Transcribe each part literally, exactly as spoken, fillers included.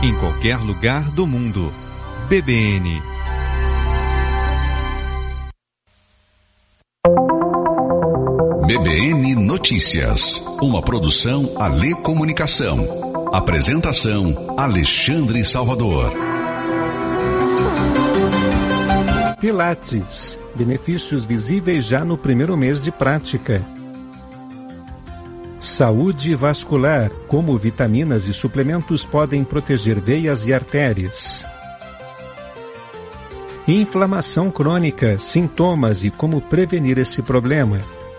em qualquer lugar do mundo. B B N. B B N Notícias, uma produção Alê Comunicação. Apresentação Alexandre Salvador. Pilates, benefícios visíveis já no primeiro mês de prática. Saúde vascular, como vitaminas e suplementos podem proteger veias e artérias. Inflamação crônica, sintomas e como prevenir esse problema.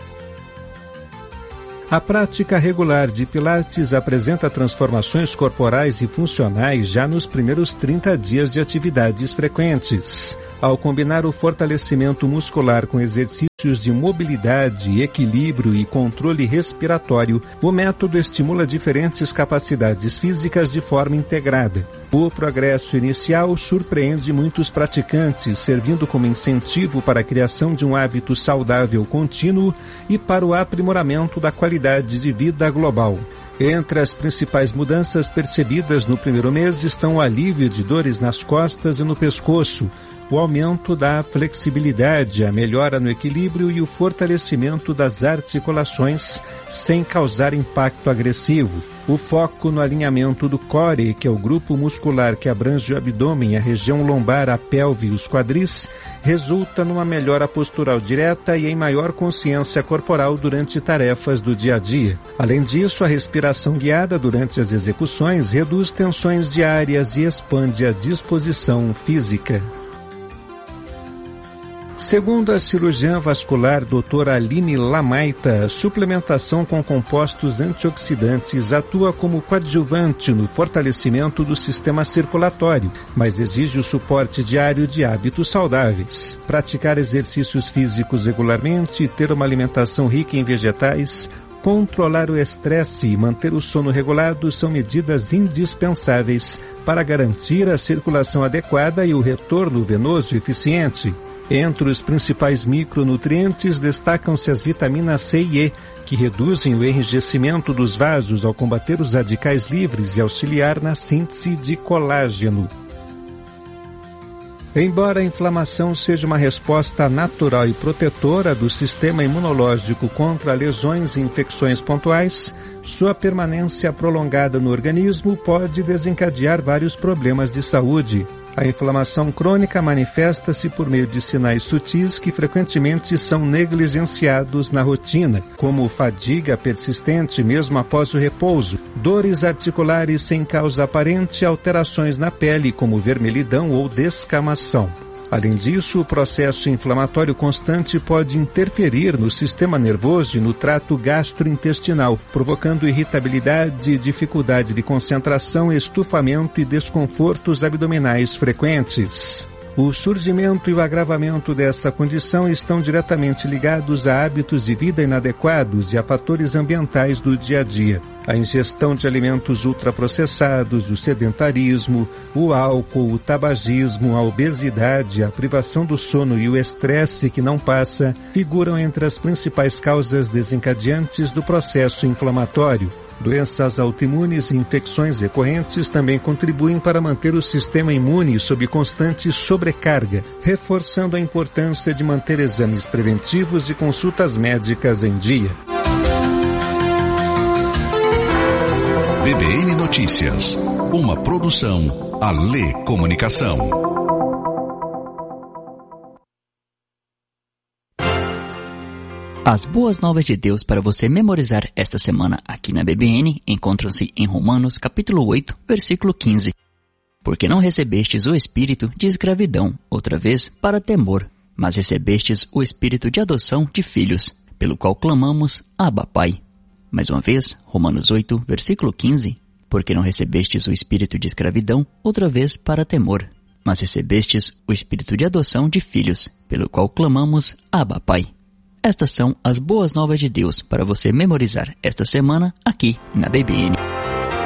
A prática regular de Pilates apresenta transformações corporais e funcionais já nos primeiros trinta dias de atividades frequentes. Ao combinar o fortalecimento muscular com exercícios de mobilidade, equilíbrio e controle respiratório, o método estimula diferentes capacidades físicas de forma integrada. O progresso inicial surpreende muitos praticantes, servindo como incentivo para a criação de um hábito saudável contínuo e para o aprimoramento da qualidade de vida global. Entre as principais mudanças percebidas no primeiro mês estão o alívio de dores nas costas e no pescoço, o aumento da flexibilidade, a melhora no equilíbrio e o fortalecimento das articulações sem causar impacto agressivo. O foco no alinhamento do core, que é o grupo muscular que abrange o abdômen, a região lombar, a pelve e os quadris, resulta numa melhora postural direta e em maior consciência corporal durante tarefas do dia a dia. Além disso, a respiração guiada durante as execuções reduz tensões diárias e expande a disposição física. Segundo a cirurgiã vascular doutora Aline Lamaita, a suplementação com compostos antioxidantes atua como coadjuvante no fortalecimento do sistema circulatório, mas exige o suporte diário de hábitos saudáveis. Praticar exercícios físicos regularmente, ter uma alimentação rica em vegetais, controlar o estresse e manter o sono regulado são medidas indispensáveis para garantir a circulação adequada e o retorno venoso eficiente. Entre os principais micronutrientes destacam-se as vitaminas C e E, que reduzem o enrijecimento dos vasos ao combater os radicais livres e auxiliar na síntese de colágeno. Embora a inflamação seja uma resposta natural e protetora do sistema imunológico contra lesões e infecções pontuais, sua permanência prolongada no organismo pode desencadear vários problemas de saúde. A inflamação crônica manifesta-se por meio de sinais sutis que frequentemente são negligenciados na rotina, como fadiga persistente mesmo após o repouso, dores articulares sem causa aparente e alterações na pele, como vermelhidão ou descamação. Além disso, o processo inflamatório constante pode interferir no sistema nervoso e no trato gastrointestinal, provocando irritabilidade, dificuldade de concentração, estufamento e desconfortos abdominais frequentes. O surgimento e o agravamento dessa condição estão diretamente ligados a hábitos de vida inadequados e a fatores ambientais do dia a dia. A ingestão de alimentos ultraprocessados, o sedentarismo, o álcool, o tabagismo, a obesidade, a privação do sono e o estresse que não passa figuram entre as principais causas desencadeantes do processo inflamatório. Doenças autoimunes e infecções recorrentes também contribuem para manter o sistema imune sob constante sobrecarga, reforçando a importância de manter exames preventivos e consultas médicas em dia. B B N Notícias, uma produção Alê Comunicação. As boas novas de Deus para você memorizar esta semana aqui na B B N encontram-se em Romanos capítulo oito, versículo quinze. Porque não recebestes o espírito de escravidão, outra vez, para temor, mas recebestes o espírito de adoção de filhos, pelo qual clamamos, Abba, Pai. Mais uma vez, Romanos oito, versículo quinze. Porque não recebestes o espírito de escravidão, outra vez, para temor, mas recebestes o espírito de adoção de filhos, pelo qual clamamos, Abba, Pai. Estas são as boas novas de Deus para você memorizar esta semana aqui na B B N.